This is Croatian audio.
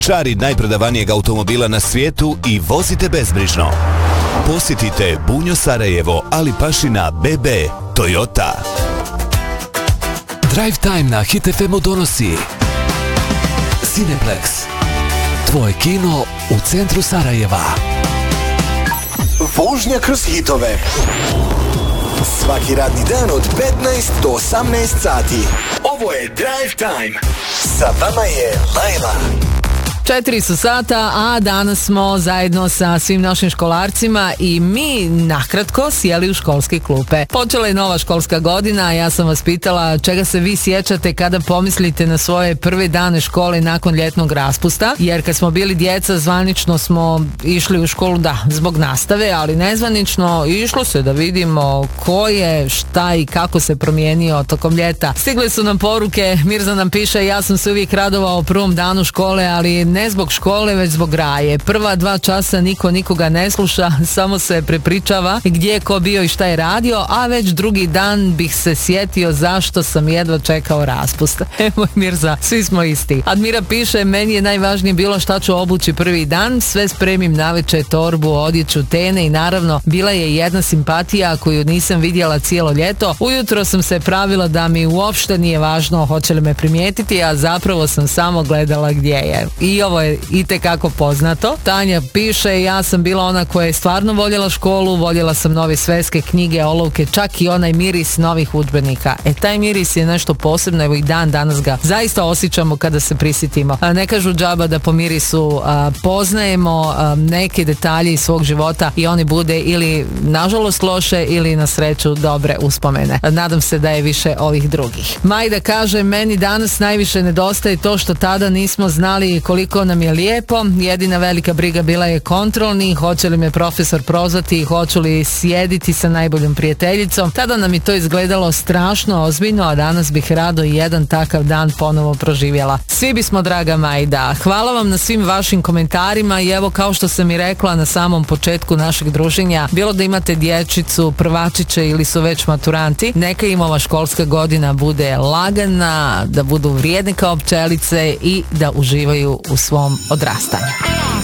Čari najprodavanijeg automobila na svijetu i vozite bezbrižno. Posjetite Bunjo Sarajevo, Ali Pašina, BB, Toyota. Drive Time na Hit FM-u donosi Cineplex, tvoje kino u centru Sarajeva. Vožnja kroz hitove. Svaki radni dan od 15 do 18 sati. Ovo je Drive Time. Sa vama je Lajla. 4 su sata, a danas smo zajedno sa svim našim školarcima i mi nakratko sjeli u školske klupe. Počela je nova školska godina, a ja sam vas pitala čega se vi sjećate kada pomislite na svoje prve dane škole nakon ljetnog raspusta, jer kad smo bili djeca zvanično smo išli u školu, da, zbog nastave, ali nezvanično išlo se da vidimo ko je, šta i kako se promijenio tokom ljeta. Stigle su nam poruke, Mirza nam piše, ja sam se uvijek radovao u prvom danu škole, ali ne zbog škole, već zbog raje. Prva 2 časa niko nikoga ne sluša, samo se prepričava gdje je ko bio i šta je radio, a već drugi dan bih se sjetio zašto sam jedva čekao raspust. Evo Mirza, svi smo isti. Admira piše, meni je najvažnije bilo šta ću obući prvi dan, sve spremim navečer, torbu, odjeću, tene i naravno bila je jedna simpatija koju nisam vidjela cijelo ljeto. Ujutro sam se pravila da mi uopšte nije važno hoće li me primijetiti, a zapravo sam samo gledala gdje je. I ovo je itekako poznato. Tanja piše, ja sam bila ona koja je stvarno voljela školu, voljela sam nove sveske, knjige, olovke, čak i onaj miris novih udžbenika. Taj miris je nešto posebno, evo i dan danas ga zaista osjećamo kada se prisjetimo. Ne kažu džaba da po mirisu poznajemo neke detalje iz svog života i oni bude ili nažalost loše ili na sreću dobre uspomene. Nadam se da je više ovih drugih. Majda kaže, meni danas najviše nedostaje to što tada nismo znali koliko nam je lijepo, jedina velika briga bila je kontrolni, hoće li me profesor prozvati, hoću li sjediti sa najboljom prijateljicom. Tada nam je to izgledalo strašno ozbiljno, a danas bih rado jedan takav dan ponovo proživjela. Svi bismo, draga Majda. Hvala vam na svim vašim komentarima i evo, kao što sam i rekla na samom početku našeg druženja, bilo da imate dječicu, prvačiće ili su već maturanti, neka im ova školska godina bude lagana, da budu vrijedne kao pčelice i da uživaju u svom odrastanju.